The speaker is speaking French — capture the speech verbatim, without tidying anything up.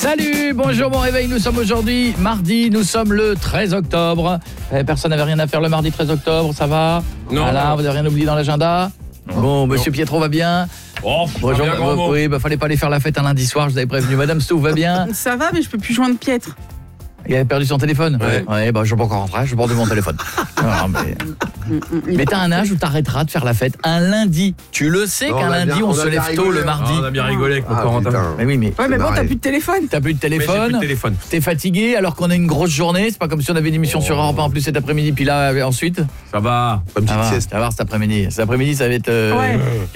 Salut, bonjour mon réveil, nous sommes aujourd'hui mardi, nous sommes le treize octobre. Eh, personne n'avait rien à faire le mardi treize octobre, ça va? Non. Voilà, vous n'avez rien oublié dans l'agenda? Bon, monsieur Pietro va bien? Oh, Bonjour, bien, grand mot. oui, bah fallait pas aller faire la fête un lundi soir, je vous avais prévenu. Madame Stouff va bien? Ça va, mais je peux plus joindre Pietre. Il avait perdu son téléphone? Ouais. Ouais, bah je vais pas encore rentrer, je vais porter mon téléphone. Non, mais mais t'as un âge où t'arrêteras de faire la fête un lundi. Tu le sais Non, qu'un on a lundi bien- on, on se a bien lève tôt rigolé, le hein. mardi. Ah, on a bien rigolé avec mon Ah, Corentin. putain. Mais oui, mais Ouais, mais bon, marré. t'as plus de téléphone. t'as plus de Mais j'ai téléphone. plus de téléphone. T'es fatigué alors qu'on a une grosse journée. C'est pas comme si on avait une émission sur Europe un en plus cet après-midi, puis là ensuite. Ça va. Une Ça petite va, sieste. ça va voir cet après-midi. Cet après-midi, ça va être. euh, Ouais. Il